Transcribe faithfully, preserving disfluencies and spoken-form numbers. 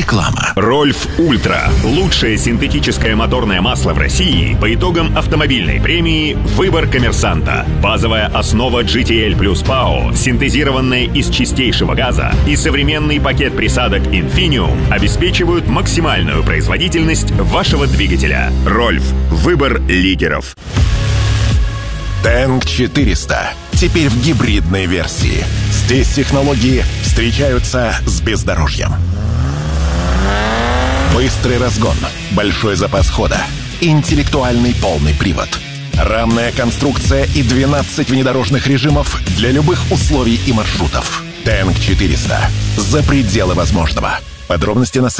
Реклама. Рольф Ультра. Лучшее синтетическое моторное масло в России по итогам автомобильной премии «Выбор коммерсанта». Базовая основа джи ти эл плюс ПАО, синтезированная из чистейшего газа, и современный пакет присадок Infinium обеспечивают максимальную производительность вашего двигателя. Рольф. Выбор лидеров. Тэнк четыреста. Теперь в гибридной версии. Здесь технологии встречаются с бездорожьем. Быстрый разгон, большой запас хода, интеллектуальный полный привод, рамная конструкция и двенадцать внедорожных режимов для любых условий и маршрутов. Тэнк четыреста. За пределы возможного. Подробности на сайте.